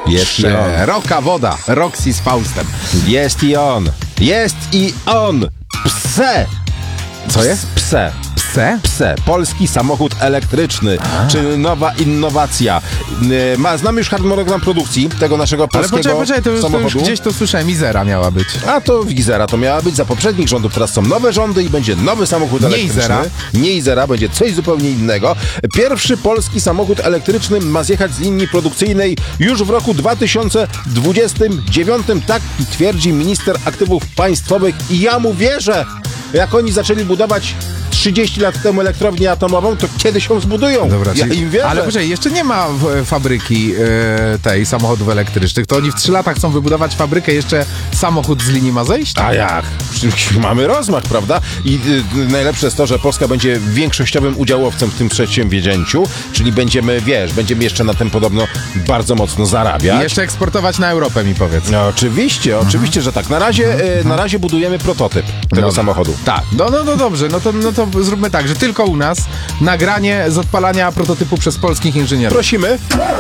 Jest i on. Szeroka woda. Roxy z Faustem. Jest i on. Jest i on. Pse. Co jest? Pse. Pse? Pse. Polski samochód elektryczny. Czy nowa innowacja. Znamy już harmonogram produkcji tego naszego Ale polskiego poczekaj, to już samochodu. gdzieś to słyszałem. Izera miała być. A to Izera to miała być za poprzednich rządów. Teraz są nowe rządy i będzie nowy samochód Nie elektryczny. Izera. Nie Izera, będzie coś zupełnie innego. Pierwszy polski samochód elektryczny ma zjechać z linii produkcyjnej już w roku 2029. Tak twierdzi minister aktywów państwowych i ja mu wierzę. Jak oni zaczęli budować 30 lat temu elektrownię atomową, to kiedy się zbudują? Ja im wierzę. Ale poczekaj, jeszcze nie ma fabryki tej samochodów elektrycznych. To oni w 3 latach chcą wybudować fabrykę, jeszcze samochód z linii ma zejść? A jak? Mamy rozmach, prawda? I najlepsze jest to, że Polska będzie większościowym udziałowcem w tym przedsięwzięciu, czyli będziemy jeszcze na tym podobno bardzo mocno zarabiać. I jeszcze eksportować na Europę, mi powiedz. No, oczywiście, że tak. Na razie budujemy prototyp tego samochodu. Tak, no dobrze, no to zróbmy tak, że tylko u nas nagranie z odpalania prototypu przez polskich inżynierów. Prosimy.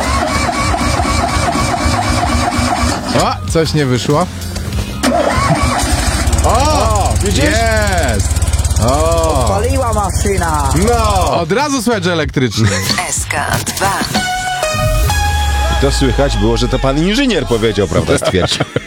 O, coś nie wyszło. O, widzisz? Jest! O, Paliła maszyna. No! od razu słychać, że elektryczny. SK2. To słychać było, że to pan inżynier powiedział, prawda? Stwierdził.